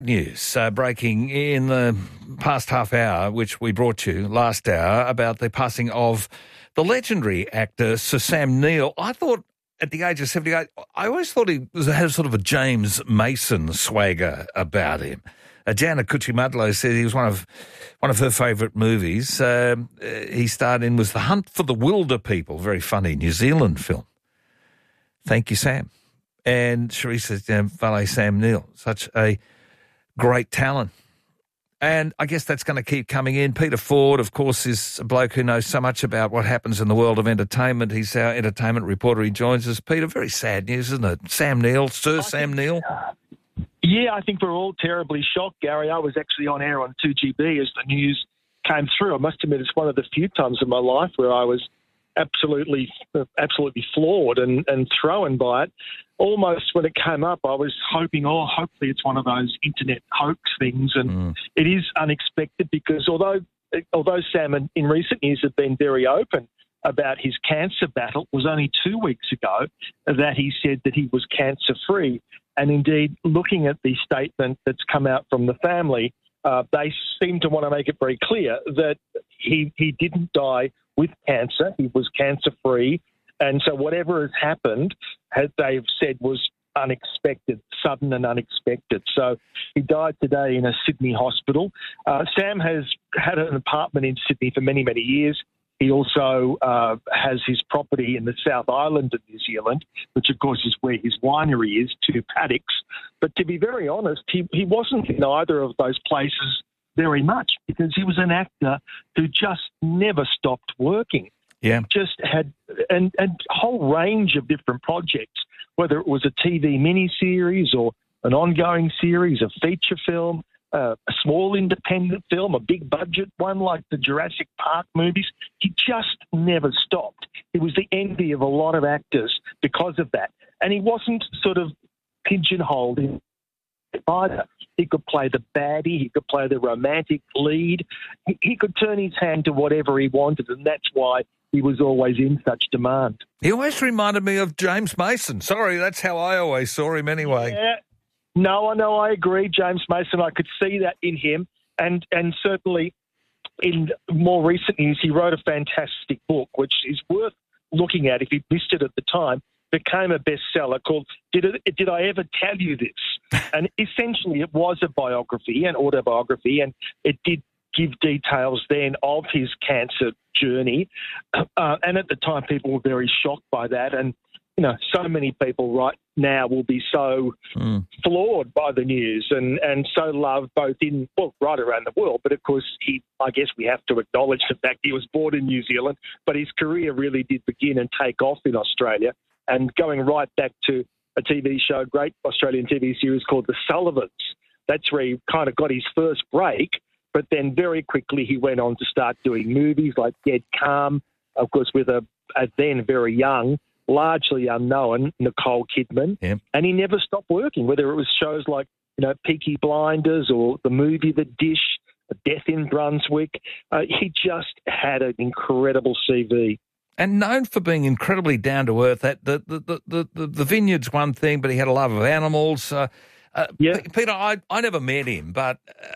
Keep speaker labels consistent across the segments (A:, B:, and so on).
A: News breaking in the past half hour, which we brought you last hour, about the passing of the legendary actor Sir Sam Neill. I thought at the age of 78, I always thought he had sort of a James Mason swagger about him. Janet Cuccimadlo said he was one of her favourite movies he starred in was The Hunt for the Wilder People, very funny New Zealand film. Thank you, Sam. And Cherie says, Valet Sam Neill, such a great talent. And I guess that's going to keep coming in. Peter Ford, of course, is a bloke who knows so much about what happens in the world of entertainment. He's our entertainment reporter. He joins us. Peter, very sad news, isn't it? Sam Neill, Sam Neill.
B: Yeah, I think we're all terribly shocked, Gary. I was actually on air on 2GB as the news came through. I must admit it's one of the few times in my life where I was absolutely floored and thrown by it. Almost when it came up, I was hoping, hopefully it's one of those internet hoax things. And it is unexpected because although Sam in recent years have been very open about his cancer battle, it was only 2 weeks ago that he said that he was cancer-free. And indeed, looking at the statement that's come out from the family, they seem to want to make it very clear that he didn't die with cancer. He was cancer-free. And so whatever has happened, they've said, was unexpected, sudden and unexpected. So he died today in a Sydney hospital. Sam has had an apartment in Sydney for many, many years. He also has his property in the South Island of New Zealand, which, of course, is where his winery is, Two Paddocks. But to be very honest, he wasn't in either of those places very much because he was an actor who just never stopped working.
A: Yeah,
B: just had and a whole range of different projects, whether it was a TV miniseries or an ongoing series, a feature film, a small independent film, a big budget one like the Jurassic Park movies. He just never stopped. He was the envy of a lot of actors because of that. And he wasn't sort of pigeonholed in either. He could play the baddie, he could play the romantic lead. He could turn his hand to whatever he wanted, and that's why he was always in such demand.
A: He always reminded me of James Mason. Sorry, that's how I always saw him anyway.
B: Yeah. No, I agree, James Mason. I could see that in him. And certainly in more recent years, he wrote a fantastic book, which is worth looking at if you missed it at the time. Became a bestseller called Did I Ever Tell You This? And essentially it was a biography, an autobiography, and it did give details then of his cancer journey. And at the time, people were very shocked by that. And, you know, so many people right now will be so floored by the news and so loved both right around the world. But, of course, I guess we have to acknowledge the fact he was born in New Zealand, but his career really did begin and take off in Australia. And going right back to a TV show, great Australian TV series called The Sullivans. That's where he kind of got his first break. But then very quickly he went on to start doing movies like Dead Calm, of course, with a then very young, largely unknown Nicole Kidman.
A: Yeah.
B: And he never stopped working, whether it was shows like, Peaky Blinders or the movie The Dish, Death in Brunswick. He just had an incredible CV.
A: And known for being incredibly down-to-earth. That the vineyard's one thing, but he had a love of animals. Peter, I never met him, but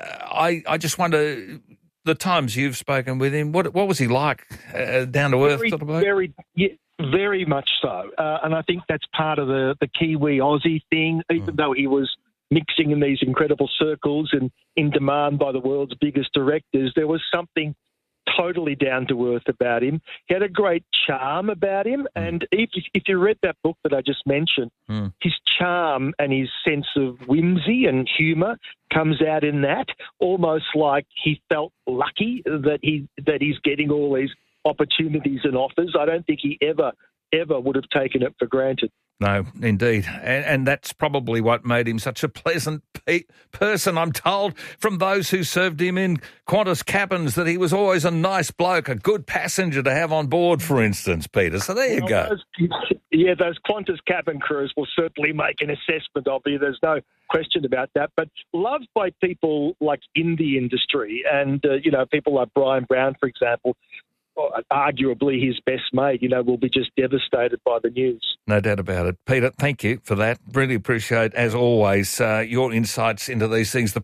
A: I just wonder, the times you've spoken with him, what was he like, down-to-earth?
B: Very much so. And I think that's part of the Kiwi-Aussie thing, even though he was mixing in these incredible circles and in demand by the world's biggest directors, there was something totally down to earth about him. He had a great charm about him. And if you read that book that I just mentioned, his charm and his sense of whimsy and humour comes out in that, almost like he felt lucky that he's getting all these opportunities and offers. I don't think he ever would have taken it for granted.
A: No, indeed. And that's probably what made him such a pleasant person, I'm told, from those who served him in Qantas cabins, that he was always a nice bloke, a good passenger to have on board, for instance, Peter. So there you go.
B: Those Qantas cabin crews will certainly make an assessment of you. There's no question about that. But loved by people like in the industry and, people like Brian Brown, for example. arguably his best mate, will be just devastated by the news.
A: No doubt about it. Peter, thank you for that. Really appreciate, as always, your insights into these things. The